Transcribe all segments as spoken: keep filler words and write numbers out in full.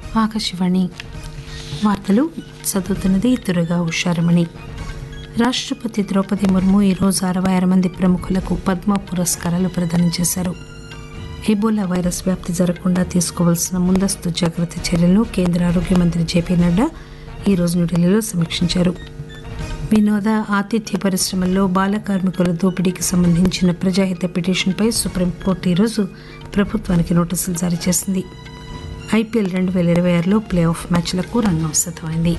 ఆకాశవాణి వార్తలు చదువుతున్నది దుర్గా ఉషారమణి. రాష్టపతి ద్రౌపది ముర్ము ఈరోజు అరవై ఆరు మంది ప్రముఖులకు పద్మ పురస్కారాలు ప్రదానం చేశారు. ఎబోలా వైరస్ వ్యాప్తి జరగకుండా తీసుకోవాల్సిన ముందస్తు జాగ్రత్త చర్యలను కేంద్ర ఆరోగ్య మంత్రి జేపీ నడ్డా ఈరోజు న్యూఢిల్లీలో సమీక్షించారు. వినోద ఆతిథ్య పరిశ్రమల్లో బాల కార్మికుల దోపిడీకి సంబంధించిన ప్రజాహిత పిటిషన్పై సుప్రీంకోర్టు ఈరోజు ప్రభుత్వానికి నోటీసులు జారీ చేసింది. ఐపీఎల్ రెండు వేల ఇరవై ఆరులో ప్లే ఆఫ్ మ్యాచ్లకు రంగం సిద్దమైంది.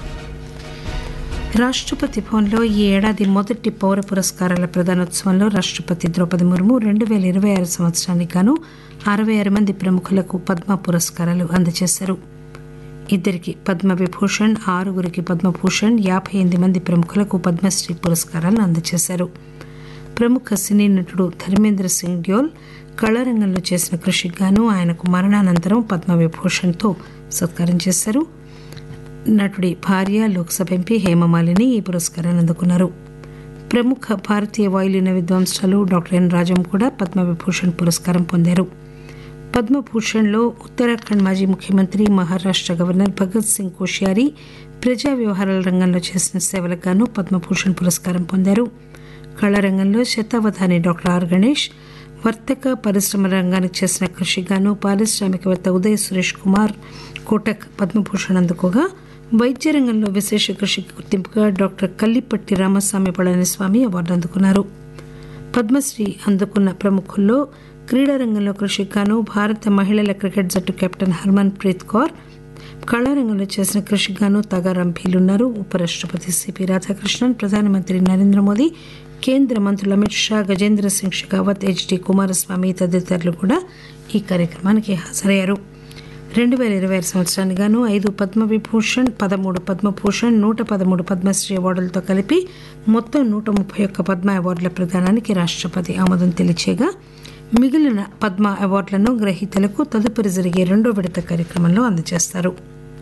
రాష్టపతి భవన్లో ఈ ఏడాది మొదటి పౌర పురస్కారాల ప్రదానోత్సవంలో రాష్టపతి ద్రౌపది ముర్ము రెండు వేల ఇరవై ఆరు సంవత్సరానికి గాను అరవై ఆరు మంది ప్రముఖులకు పద్మ పురస్కారాలు అందజేశారు. ఇద్దరికి పద్మవిభూషణ్, ఆరుగురికి పద్మభూషణ్, యాభై ఎనిమిది మంది ప్రముఖులకు పద్మశ్రీ పురస్కారాలను అందజేశారు. ప్రముఖ సినీ నటుడు ధర్మేంద్ర సింగ్ డ్యోల్ కళారంగంలో చేసిన కృషికి గాను ఆయనకు మరణానంతరం పద్మవిభూషణ్తో సత్కారం చేశారు. నటుడి భార్య, లోక్సభ ఎంపీ హేమమాలిని ఈ పురస్కారాన్ని అందుకున్నారు. ప్రముఖ భారతీయ వాయులీన విద్వాంసులు డాక్టర్ ఎన్ రాజం కూడా పద్మవిభూషణ్ పురస్కారం పొందారు. పద్మభూషణ్లో ఉత్తరాఖండ్ మాజీ ముఖ్యమంత్రి, మహారాష్ట గవర్నర్ భగత్ సింగ్ కోశ్యారీ ప్రజా వ్యవహారాల రంగంలో చేసిన సేవలకు గాను పద్మభూషణ్ పురస్కారం పొందారు. కళారంగంలో శతావధాని డాక్టర్ ఆర్ గణేష్, వర్తక పరిశ్రమ రంగానికి చేసిన కృషికి గాను పారిశ్రామికవేత్త ఉదయ్ సురేష్ కుమార్ కోటక్ పద్మభూషణ్ అందుకోగా, వైద్య రంగంలో విశేష కృషికి గుర్తింపుగా డాక్టర్ కల్లిపట్టి రామస్వామి పళనిస్వామి అవార్డు అందుకున్నారు. పద్మశ్రీ అందుకున్న ప్రముఖుల్లో క్రీడారంగంలో కృషికి గాను భారత మహిళల క్రికెట్ జట్టు కెప్టెన్ హర్మన్ ప్రీత్ కౌర్, కళారంగంలో చేసిన కృషికి గాను తగారం భీలున్నారు. ఉపరాష్టపతి సిపి రాధాకృష్ణన్, ప్రధానమంత్రి నరేంద్ర మోదీ, కేంద్ర మంత్రులు అమిత్ షా, గజేంద్ర సింగ్ షెకావత్, హెచ్డి కుమారస్వామి తదితరులు కూడా ఈ కార్యక్రమానికి హాజరయ్యారు. రెండు వేల ఇరవై ఆరు సంవత్సరానికి గాను ఐదు పద్మవిభూషణ్, పదమూడు పద్మభూషణ్, నూట పదమూడు పద్మశ్రీ అవార్డులతో కలిపి మొత్తం నూట ముప్పై ఒక్క పద్మ అవార్డుల ప్రదానానికి రాష్టపతి ఆమోదం తెలియచేయగా, మిగిలిన పద్మ అవార్డులను గ్రహీతలకు తదుపరి జరిగే రెండో విడత కార్యక్రమంలో అందజేస్తారు.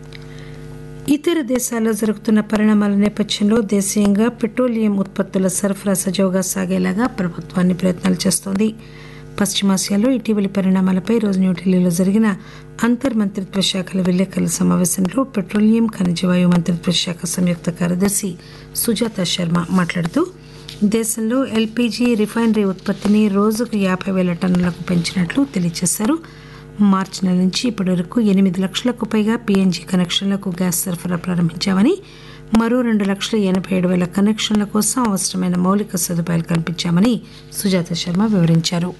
ఇతర దేశాల్లో జరుగుతున్న పరిణామాల నేపథ్యంలో దేశీయంగా పెట్రోలియం ఉత్పత్తుల సరఫరా సజావుగా సాగేలాగా ప్రభుత్వాన్ని ప్రయత్నాలు చేస్తోంది. పశ్చిమాసియాలో ఇటీవలి పరిణామాలపై రోజు న్యూఢిల్లీలో జరిగిన అంతర్మంత్రిత్వ శాఖల విలేకరుల సమావేశంలో పెట్రోలియం, ఖనిజవాయు మంత్రిత్వ శాఖ సంయుక్త కార్యదర్శి సుజాత శర్మ మాట్లాడుతూ, దేశంలో ఎల్పీజీ, రిఫైనరీ ఉత్పత్తిని రోజుకు యాభై వేల టన్నులకు పెంచినట్లు తెలియజేశారు. మార్చి నెల నుంచి ఇప్పటి వరకు ఎనిమిది లక్షలకు పైగా పీఎన్జీ కనెక్షన్లకు గ్యాస్ సరఫరా ప్రారంభించామని, మరో రెండు లక్షల ఎనభై ఏడు వేల కనెక్షన్ల కోసం అవసరమైన మౌలిక సదుపాయాలు కల్పించామని సుజాత శర్మ వివరించారు.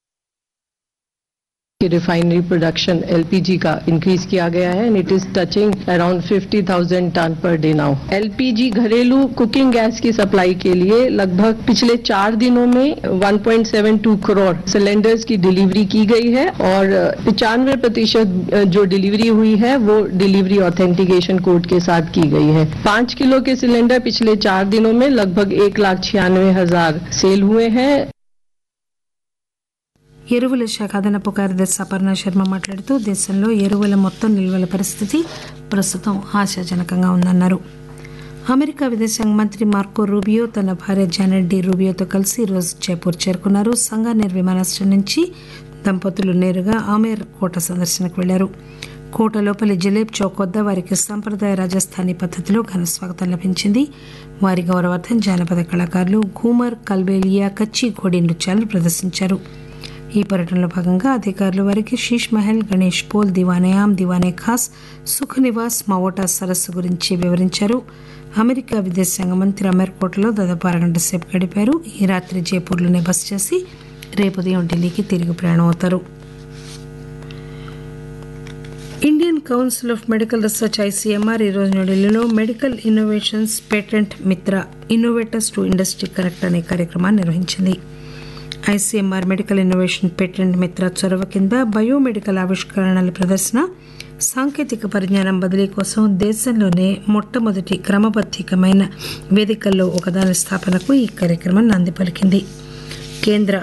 रिफाइनरी प्रोडक्शन एलपीजी का इंक्रीज किया गया है and it is touching around fifty thousand ton per day now. LPG घरेलू कुकिंग गैस की सप्लाई के लिए लगभग पिछले चार दिनों में one point seven to crore cylinders की डिलीवरी की गई है और पचानवे प्रतिशत जो डिलीवरी हुई है वो डिलीवरी ऑथेंटिकेशन कोड के साथ की गई है. पांच किलो के सिलेंडर पिछले चार दिनों में लगभग एक लाख छियानवे हजार सेल हुए हैं. ఎరువుల శాఖ అదనపు కార్యదర్శి అపర్ణ శర్మ మాట్లాడుతూ, దేశంలో ఎరువుల మొత్తం నిల్వల పరిస్థితి ప్రస్తుతం ఆశాజనకంగా ఉందన్నారు. అమెరికా విదేశాంగ మంత్రి మార్కో రూబియో తన భార్య జానెట్ డి రూబియోతో కలిసి ఈరోజు జైపూర్ చేరుకున్నారు. సంగానేర్ విమానాశ్రయం నుంచి దంపతులు నేరుగా ఆమేర్ కోట సందర్శనకు వెళ్లారు. కోట లోపలి జిలేబ్ చౌక్ వద్ద వారికి సంప్రదాయ రాజస్థానీ పద్ధతిలో ఘన స్వాగతం లభించింది. వారి గౌరవార్థం జానపద కళాకారులు ఘూమర్, కల్బేలియా, కచ్చి ఘోడీ నృత్యాలు ప్రదర్శించారు. ఈ పర్యటనలో భాగంగా అధికారులు వారికి శీష్ మహల్, గణేష్ పోల్, దివానే ఆమ్, దివానే ఖాస్, సుఖ్ నివాస్, మావోటా సరస్సు గురించి వివరించారు. అమెరికా విదేశాంగ మంత్రి అమర్కోటలో దాదాపు అరగంట సేపు గడిపారు. ఈ రాత్రి జైపూర్లోనే బస చేసి రేపు ఉదయం ఢిల్లీకి తిరిగి ప్రయాణం అవుతారు. Indian council of medical research ICMR ఈరోజు న్యూఢిల్లీలో మెడికల్ ఇన్నోవేషన్స్ పేటెంట్ మిత్ర ఇన్నోవేటర్స్ టు ఇండస్ట్రీ కనెక్ట్ అనే కార్యక్రమాన్ని నిర్వహించింది. ఐసీఎంఆర్ మెడికల్ ఇన్నోవేషన్ పేటెంట్ మిత్ర చొరవ కింద బయోమెడికల్ ఆవిష్కరణల ప్రదర్శన, సాంకేతిక పరిజ్ఞానం బదిలీ కోసం దేశంలోనే మొట్టమొదటి క్రమబద్దీకమైన వేదికల్లో ఒకదాని స్థాపనకు ఈ కార్యక్రమం నాంది పలికింది. కేంద్ర